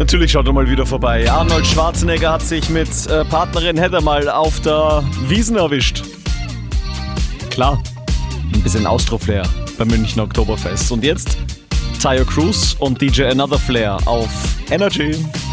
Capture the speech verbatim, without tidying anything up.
Natürlich schaut er mal wieder vorbei. Arnold Schwarzenegger hat sich mit äh, Partnerin Heather mal auf der Wiesn erwischt. Klar, ein bisschen Austro-Flair beim Münchner Oktoberfest. Und jetzt Taio Cruz und D J Another Flair auf Energy.